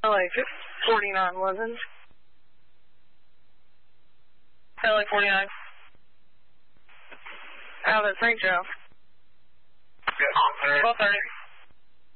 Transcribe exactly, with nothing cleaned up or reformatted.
L A forty-nine wasn't. L A forty-nine. Out at Saint Joe. twelve thirty.